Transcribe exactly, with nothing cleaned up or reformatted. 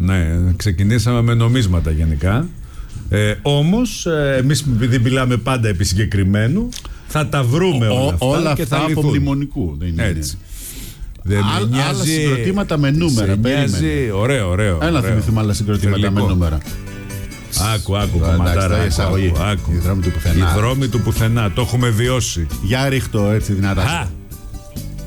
Ναι, ξεκινήσαμε με νομίσματα γενικά. Ε, όμως, ε, εμείς επειδή μιλάμε πάντα επί συγκεκριμένου, θα τα βρούμε όλα αυτά. Όλα και αυτά θα από λυθούν. μνημονικού. Δεν είναι. Έτσι. Δεν Άλλ, με άλλα νοιάζει... συγκροτήματα με νούμερα. Νοιάζει... Ωραίο, ωραίο. Έλα να θυμηθούμε άλλα συγκροτήματα Θελικό. με νούμερα. Άκου, άκου, Εντάξει, κομματάρα. τα εισαγωγή. Άκου, άκου. Οι δρόμοι του πουθενά. Οι δρόμοι του πουθενά. Το έχουμε βιώσει. Για ρίχτω έτσι δυνατά. Α,